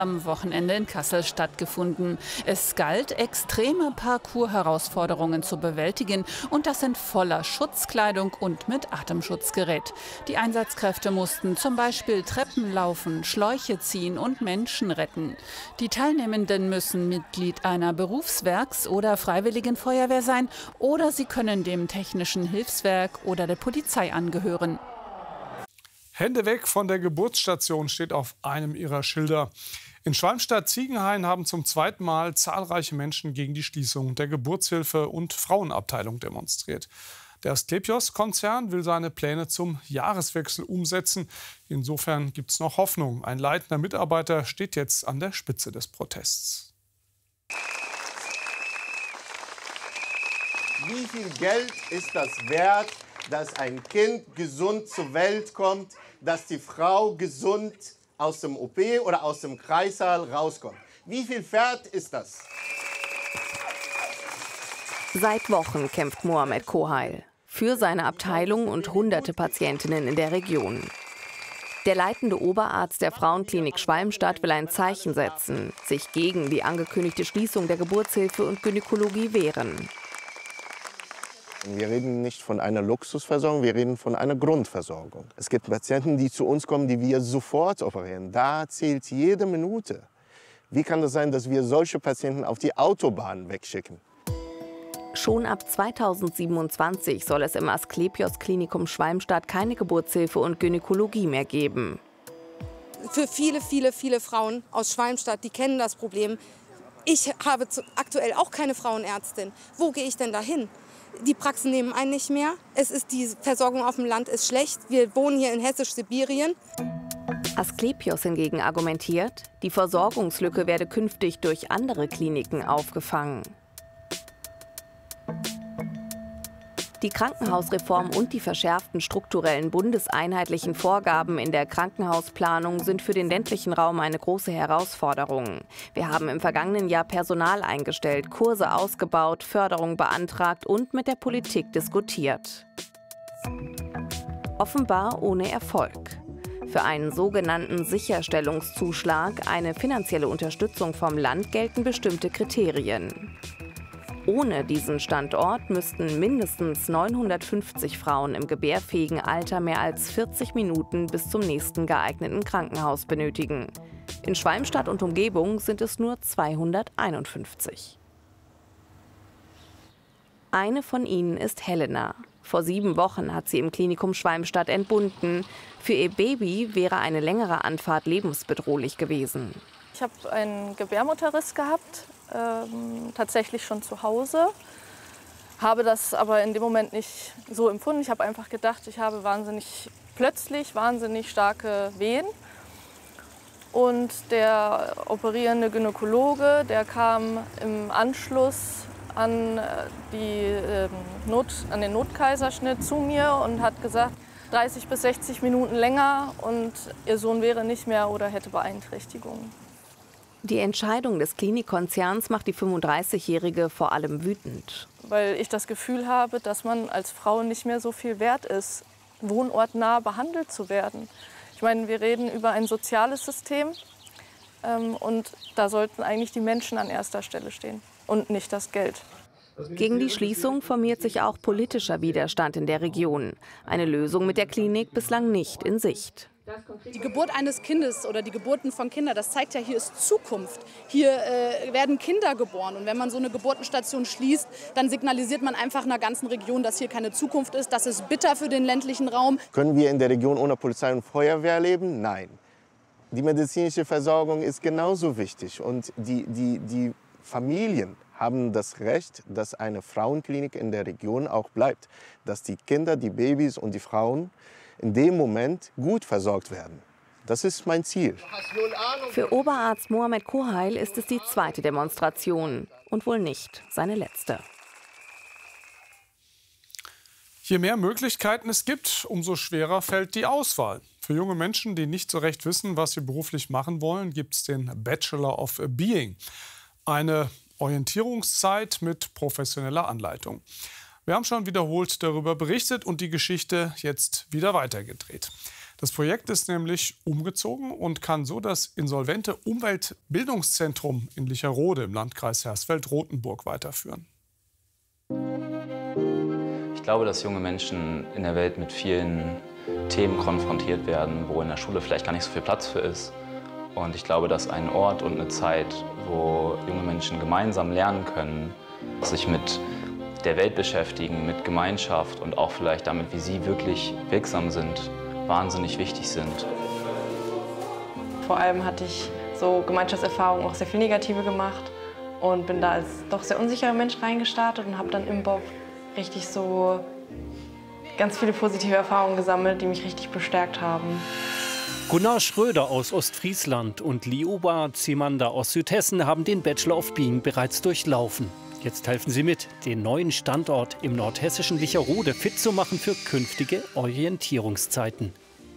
Am Wochenende in Kassel stattgefunden. Es galt, extreme Parcours-Herausforderungen zu bewältigen und das in voller Schutzkleidung und mit Atemschutzgerät. Die Einsatzkräfte mussten zum Beispiel Treppen laufen, Schläuche ziehen und Menschen retten. Die Teilnehmenden müssen Mitglied einer Berufswerks- oder Freiwilligen Feuerwehr sein oder sie können dem Technischen Hilfswerk oder der Polizei angehören. Hände weg von der Geburtsstation steht auf einem ihrer Schilder. In Schwalmstadt-Ziegenhain haben zum zweiten Mal zahlreiche Menschen gegen die Schließung der Geburtshilfe- und Frauenabteilung demonstriert. Der Asklepios-Konzern will seine Pläne zum Jahreswechsel umsetzen. Insofern gibt es noch Hoffnung. Ein leitender Mitarbeiter steht jetzt an der Spitze des Protests. Wie viel Geld ist das wert, dass ein Kind gesund zur Welt kommt, dass die Frau gesund aus dem OP oder aus dem Kreissaal rauskommt? Wie viel wert ist das? Seit Wochen kämpft Mohamed Kohail für seine Abteilung und hunderte Patientinnen in der Region. Der leitende Oberarzt der Frauenklinik Schwalmstadt will ein Zeichen setzen, sich gegen die angekündigte Schließung der Geburtshilfe und Gynäkologie wehren. Wir reden nicht von einer Luxusversorgung, wir reden von einer Grundversorgung. Es gibt Patienten, die zu uns kommen, die wir sofort operieren. Da zählt jede Minute. Wie kann das sein, dass wir solche Patienten auf die Autobahn wegschicken? Schon ab 2027 soll es im Asklepios-Klinikum Schwalmstadt keine Geburtshilfe und Gynäkologie mehr geben. Für viele Frauen aus Schwalmstadt, die kennen das Problem. Ich habe aktuell auch keine Frauenärztin. Wo gehe ich denn da hin? Die Praxen nehmen einen nicht mehr. Die Versorgung auf dem Land ist schlecht. Wir wohnen hier in Hessisch-Sibirien. Asklepios hingegen argumentiert, die Versorgungslücke werde künftig durch andere Kliniken aufgefangen. Die Krankenhausreform und die verschärften strukturellen bundeseinheitlichen Vorgaben in der Krankenhausplanung sind für den ländlichen Raum eine große Herausforderung. Wir haben im vergangenen Jahr Personal eingestellt, Kurse ausgebaut, Förderung beantragt und mit der Politik diskutiert. Offenbar ohne Erfolg. Für einen sogenannten Sicherstellungszuschlag, eine finanzielle Unterstützung vom Land, gelten bestimmte Kriterien. Ohne diesen Standort müssten mindestens 950 Frauen im gebärfähigen Alter mehr als 40 Minuten bis zum nächsten geeigneten Krankenhaus benötigen. In Schwalmstadt und Umgebung sind es nur 251. Eine von ihnen ist Helena. Vor 7 Wochen hat sie im Klinikum Schwalmstadt entbunden. Für ihr Baby wäre eine längere Anfahrt lebensbedrohlich gewesen. Ich habe einen Gebärmutterriss gehabt, tatsächlich schon zu Hause. Habe das aber in dem Moment nicht so empfunden. Ich habe einfach gedacht, ich habe plötzlich wahnsinnig starke Wehen. Und der operierende Gynäkologe, der kam im Anschluss an den Notkaiserschnitt zu mir und hat gesagt, 30 bis 60 Minuten länger und ihr Sohn wäre nicht mehr oder hätte Beeinträchtigungen. Die Entscheidung des Klinikkonzerns macht die 35-Jährige vor allem wütend. Weil ich das Gefühl habe, dass man als Frau nicht mehr so viel wert ist, wohnortnah behandelt zu werden. Ich meine, wir reden über ein soziales System und da sollten eigentlich die Menschen an erster Stelle stehen und nicht das Geld. Gegen die Schließung formiert sich auch politischer Widerstand in der Region. Eine Lösung mit der Klinik bislang nicht in Sicht. Die Geburt eines Kindes oder die Geburten von Kindern, das zeigt ja, hier ist Zukunft. Hier werden Kinder geboren. Und wenn man so eine Geburtenstation schließt, dann signalisiert man einfach einer ganzen Region, dass hier keine Zukunft ist. Das ist bitter für den ländlichen Raum. Können wir in der Region ohne Polizei und Feuerwehr leben? Nein. Die medizinische Versorgung ist genauso wichtig. Und die Familien haben das Recht, dass eine Frauenklinik in der Region auch bleibt. Dass die Kinder, die Babys und die Frauen in dem Moment gut versorgt werden. Das ist mein Ziel. Für Oberarzt Mohamed Kohail ist es die zweite Demonstration und wohl nicht seine letzte. Je mehr Möglichkeiten es gibt, umso schwerer fällt die Auswahl. Für junge Menschen, die nicht so recht wissen, was sie beruflich machen wollen, gibt es den Bachelor of Being. Eine Orientierungszeit mit professioneller Anleitung. Wir haben schon wiederholt darüber berichtet und die Geschichte jetzt wieder weitergedreht. Das Projekt ist nämlich umgezogen und kann so das insolvente Umweltbildungszentrum in Licherode im Landkreis Hersfeld-Rotenburg weiterführen. Ich glaube, dass junge Menschen in der Welt mit vielen Themen konfrontiert werden, wo in der Schule vielleicht gar nicht so viel Platz für ist. Und ich glaube, dass ein Ort und eine Zeit, wo junge Menschen gemeinsam lernen können, sich mit der Welt beschäftigen, mit Gemeinschaft und auch vielleicht damit, wie sie wirklich wirksam sind, wahnsinnig wichtig sind. Vor allem hatte ich so Gemeinschaftserfahrungen auch sehr viel negative gemacht und bin da als doch sehr unsicherer Mensch reingestartet und habe dann im Bob richtig so ganz viele positive Erfahrungen gesammelt, die mich richtig bestärkt haben. Gunnar Schröder aus Ostfriesland und Lioba Zimander aus Südhessen haben den Bachelor of Being bereits durchlaufen. Jetzt helfen sie mit, den neuen Standort im nordhessischen Licherode fit zu machen für künftige Orientierungszeiten.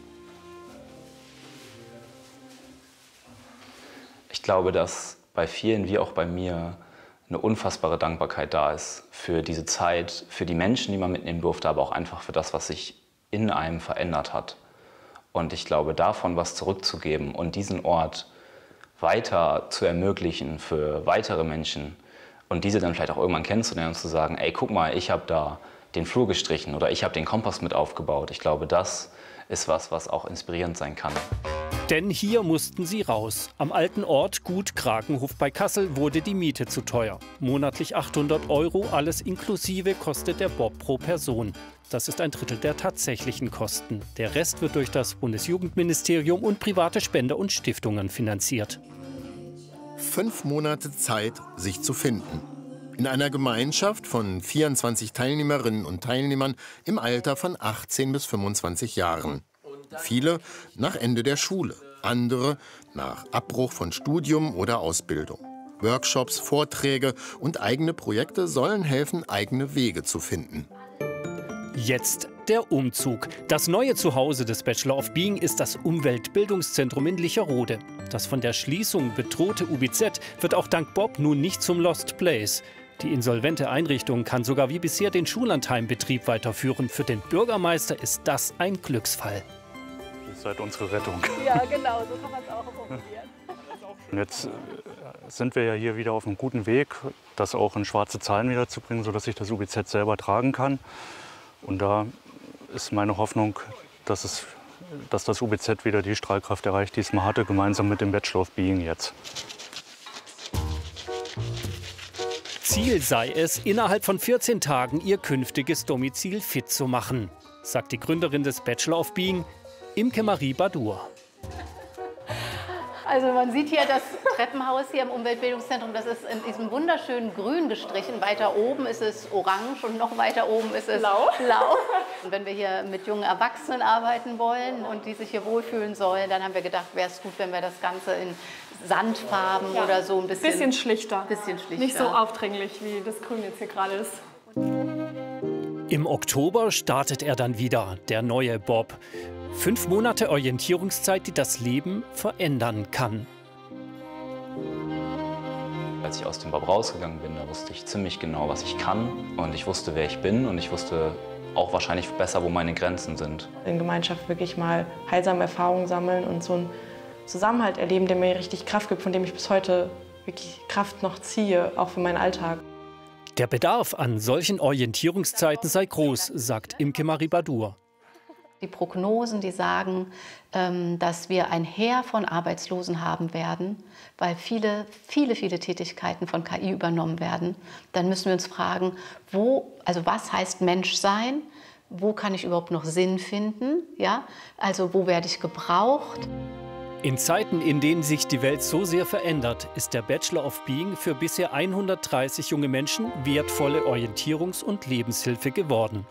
Ich glaube, dass bei vielen, wie auch bei mir, eine unfassbare Dankbarkeit da ist für diese Zeit, für die Menschen, die man mitnehmen durfte, aber auch einfach für das, was sich in einem verändert hat. Und ich glaube, davon was zurückzugeben und diesen Ort weiter zu ermöglichen für weitere Menschen und diese dann vielleicht auch irgendwann kennenzulernen und zu sagen, ey, guck mal, ich habe da den Flur gestrichen oder ich habe den Kompass mit aufgebaut. Ich glaube, das ist was auch inspirierend sein kann. Denn hier mussten sie raus. Am alten Ort Gut Krakenhof bei Kassel wurde die Miete zu teuer. Monatlich 800 €, alles inklusive, kostet der Bob pro Person. Das ist ein Drittel der tatsächlichen Kosten. Der Rest wird durch das Bundesjugendministerium und private Spender und Stiftungen finanziert. 5 Monate Zeit, sich zu finden. In einer Gemeinschaft von 24 Teilnehmerinnen und Teilnehmern im Alter von 18 bis 25 Jahren. Viele nach Ende der Schule, andere nach Abbruch von Studium oder Ausbildung. Workshops, Vorträge und eigene Projekte sollen helfen, eigene Wege zu finden. Jetzt der Umzug. Das neue Zuhause des Bachelor of Being ist das Umweltbildungszentrum in Licherode. Das von der Schließung bedrohte UBZ wird auch dank Bob nun nicht zum Lost Place. Die insolvente Einrichtung kann sogar wie bisher den Schullandheimbetrieb weiterführen. Für den Bürgermeister ist das ein Glücksfall. Ihr seid unsere Rettung. Ja, genau, so kann man es auch formulieren. Und jetzt sind wir ja hier wieder auf einem guten Weg, das auch in schwarze Zahlen wiederzubringen, sodass ich das UBZ selber tragen kann. Und da ist meine Hoffnung, dass das UBZ wieder die Strahlkraft erreicht, die es mal hatte, gemeinsam mit dem Bachelor of Being jetzt. Ziel sei es, innerhalb von 14 Tagen ihr künftiges Domizil fit zu machen, sagt die Gründerin des Bachelor of Being, Imke Marie Badur. Also man sieht hier das Treppenhaus hier im Umweltbildungszentrum, das ist in diesem wunderschönen Grün gestrichen. Weiter oben ist es orange und noch weiter oben ist es blau. Und wenn wir hier mit jungen Erwachsenen arbeiten wollen und die sich hier wohlfühlen sollen, dann haben wir gedacht, wäre es gut, wenn wir das Ganze in Sandfarben oder so ein bisschen schlichter. Nicht so aufdringlich, wie das Grün jetzt hier gerade ist. Im Oktober startet er dann wieder, der neue Bob. 5 Monate Orientierungszeit, die das Leben verändern kann. Als ich aus dem Bob rausgegangen bin, da wusste ich ziemlich genau, was ich kann. Und ich wusste, wer ich bin. Und ich wusste auch wahrscheinlich besser, wo meine Grenzen sind. In Gemeinschaft wirklich mal heilsame Erfahrungen sammeln und so einen Zusammenhalt erleben, der mir richtig Kraft gibt, von dem ich bis heute wirklich Kraft noch ziehe, auch für meinen Alltag. Der Bedarf an solchen Orientierungszeiten sei groß, sagt Imke Marie Badur. Die Prognosen, die sagen, dass wir ein Heer von Arbeitslosen haben werden, weil viele Tätigkeiten von KI übernommen werden. Dann müssen wir uns fragen, was heißt Menschsein? Wo kann ich überhaupt noch Sinn finden? Ja? Also wo werde ich gebraucht? In Zeiten, in denen sich die Welt so sehr verändert, ist der Bachelor of Being für bisher 130 junge Menschen wertvolle Orientierungs- und Lebenshilfe geworden.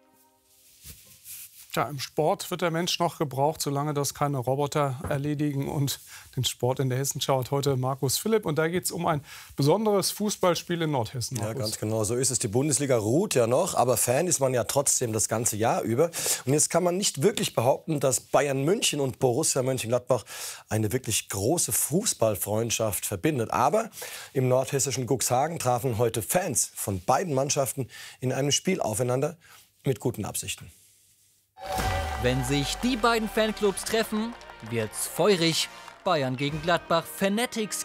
Ja, im Sport wird der Mensch noch gebraucht, solange das keine Roboter erledigen. Und den Sport in der Hessenschau hat heute Markus Philipp. Und da geht es um ein besonderes Fußballspiel in Nordhessen. Markus. Ja, ganz genau, so ist es. Die Bundesliga ruht ja noch, aber Fan ist man ja trotzdem das ganze Jahr über. Und jetzt kann man nicht wirklich behaupten, dass Bayern München und Borussia Mönchengladbach eine wirklich große Fußballfreundschaft verbindet. Aber im nordhessischen Cuxhagen trafen heute Fans von beiden Mannschaften in einem Spiel aufeinander mit guten Absichten. Wenn sich die beiden Fanclubs treffen, wird's feurig. Bayern gegen Gladbach, Fanatics